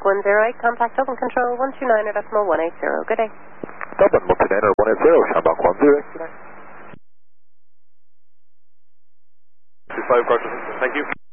108, contact open control 129.180. Good day. Dublin 129.180, Shamrock 10. 25, Roger. Thank you.